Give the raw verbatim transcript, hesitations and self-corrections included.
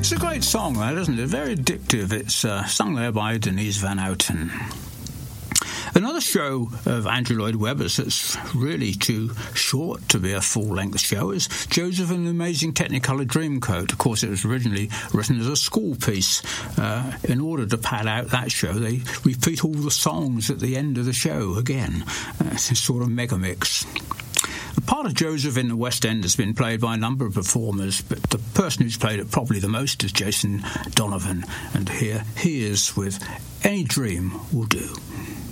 It's a great song, that, isn't it? Very addictive. It's uh, sung there by Denise Van Outen. Another show of Andrew Lloyd Webber's that's really too short to be a full-length show is Joseph and the Amazing Technicolor Dreamcoat. Of course, it was originally written as a school piece. Uh, in order to pad out that show, they repeat all the songs at the end of the show again. Uh, it's a sort of mega mix. The part of Joseph in the West End has been played by a number of performers, but the person who's played it probably the most is Jason Donovan. And here he is with Any Dream Will Do.